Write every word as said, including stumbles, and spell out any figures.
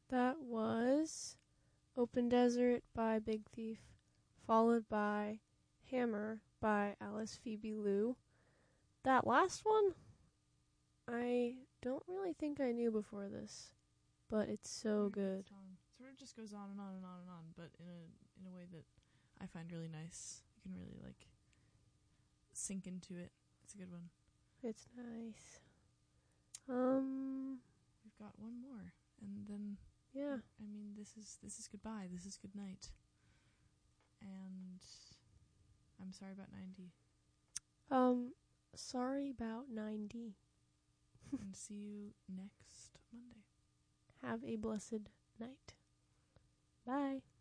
That was Open Desert by Big Thief, followed by Hammer by Alice Phoebe Lou. That last one, I don't really think I knew before this, but it's so good. Song. Sort of just goes on and on and on and on, but in a in a way that I find really nice. You can really like sink into it. It's a good one. It's nice. Um, we've got one more, and then yeah. I mean, this is this is goodbye. This is good night. And I'm sorry about ninety. Um, sorry about ninety. And see you next Monday. Have a blessed night. Bye.